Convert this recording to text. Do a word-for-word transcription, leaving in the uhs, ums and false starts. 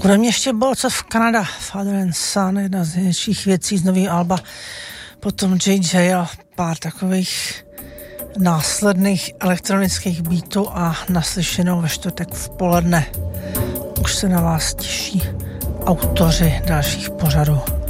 Kromě ještě Balls of Canada, Father and Son, jedna z největších věcí z nový alba, potom J J a pár takových následných elektronických beatů a naslyšenou ve čtvrtek v poledne. Už se na vás těší autoři dalších pořadů.